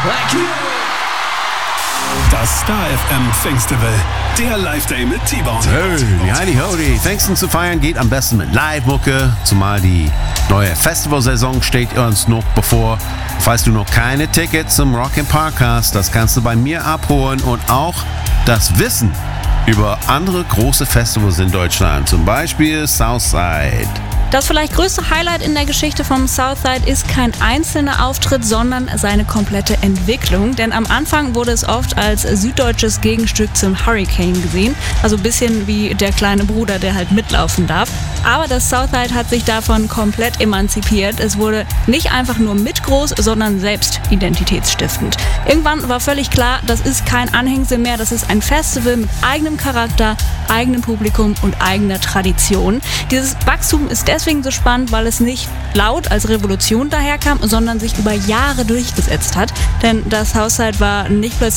Das Star FM Festival, der Live-Day mit T-Bone. Hey, heidi hodi. Pfingsten zu feiern geht am besten mit Live-Mucke, zumal die neue Festivalsaison steht uns noch bevor. Falls du noch keine Tickets zum Rock & Park hast, das kannst du bei mir abholen und auch das Wissen über andere große Festivals in Deutschland, zum Beispiel Southside. Das vielleicht größte Highlight in der Geschichte vom Southside ist kein einzelner Auftritt, sondern seine komplette Entwicklung. Denn am Anfang wurde es oft als süddeutsches Gegenstück zum Hurricane gesehen. Also ein bisschen wie der kleine Bruder, der halt mitlaufen darf. Aber das Southside hat sich davon komplett emanzipiert. Es wurde nicht einfach nur mitgroß, sondern selbst identitätsstiftend. Irgendwann war völlig klar, das ist kein Anhängsel mehr, das ist ein Festival mit eigenem Charakter, eigenem Publikum und eigener Tradition. Dieses Wachstum ist deswegen so spannend, weil es nicht laut als Revolution daherkam, sondern sich über Jahre durchgesetzt hat. Denn das Southside war nicht plötzlich